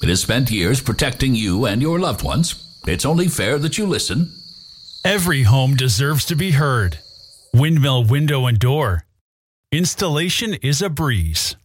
It has spent years protecting you and your loved ones. It's only fair that you listen. Every home deserves to be heard. Windmill Window and Door. Installation is a breeze.